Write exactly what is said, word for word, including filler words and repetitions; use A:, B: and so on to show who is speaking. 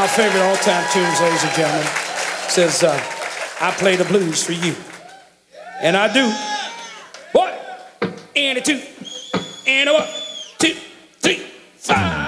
A: my favorite all-time tunes, ladies and gentlemen. It says, uh, I play the blues for you. And I do. One, and a two, and a one, two, three, five.